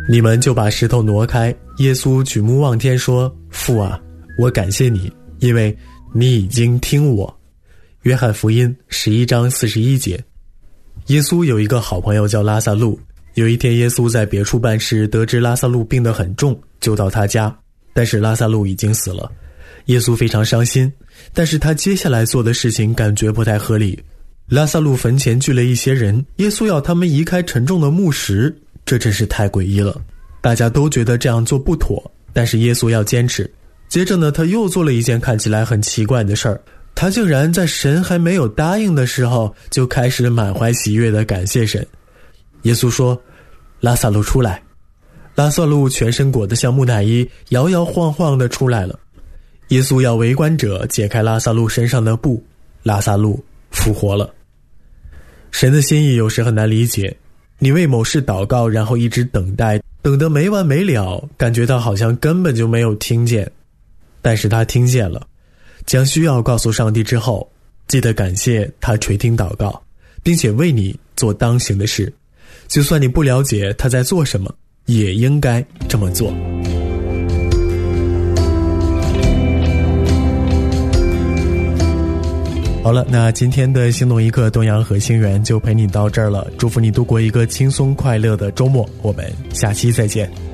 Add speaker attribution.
Speaker 1: 你们就把石头挪开。耶稣举目望天说，父啊，我感谢你，因为你已经听我。约翰福音11章41节。耶稣有一个好朋友叫拉撒路，有一天耶稣在别处办事，得知拉撒路病得很重，就到他家，但是拉撒路已经死了。耶稣非常伤心，但是他接下来做的事情感觉不太合理。拉撒路坟前聚了一些人，耶稣要他们移开沉重的木石，这真是太诡异了。大家都觉得这样做不妥，但是耶稣要坚持。接着呢，他又做了一件看起来很奇怪的事儿，他竟然在神还没有答应的时候，就开始满怀喜悦地感谢神。耶稣说，拉撒路出来。拉撒路全身裹得像木乃伊，摇摇晃晃地出来了。耶稣要围观者解开拉撒路身上的布，拉撒路复活了。神的心意有时很难理解，你为某事祷告，然后一直等待，等得没完没了，感觉到好像根本就没有听见。但是他听见了，将需要告诉上帝之后，记得感谢他垂听祷告，并且为你做当行的事。就算你不了解他在做什么，也应该这么做。好了，那今天的心动一刻东阳和星源就陪你到这儿了，祝福你度过一个轻松快乐的周末，我们下期再见。